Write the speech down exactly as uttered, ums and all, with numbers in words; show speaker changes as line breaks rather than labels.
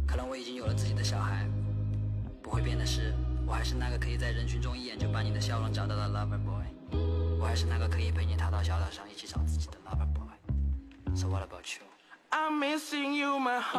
可能我已经有了自己的小孩，不会变的是，我还是那个可以在人群中一眼就把你的笑容找到的 lover boy， 我还是那个可以陪你踏到小岛上一起找自己的 lover boy。So what about you?
I'm missing you, my heart.